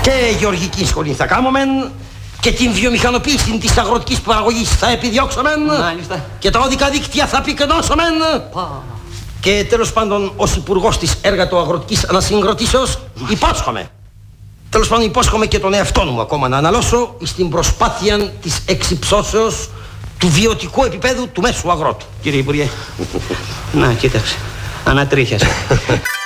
Και γεωργική σχολή θα κάνουμε και την βιομηχανοποίηση της αγροτικής παραγωγής θα επιδιώξουμε. Μάλιστα. Και τα οδικά δίκτυα θα πυκνώσουμε. Και τέλος πάντων ως υπουργός της εργατοαγροτικής ανασυγκροτήσεως υπόσχομαι. Τέλος πάντων υπόσχομαι και τον εαυτό μου ακόμα να αναλώσω στην προσπάθεια της εξυψώσεως του βιωτικού επίπεδου του μέσου αγρότου. Κύριε Υπουργέ, να κοίταξε, ανατρίχιασε.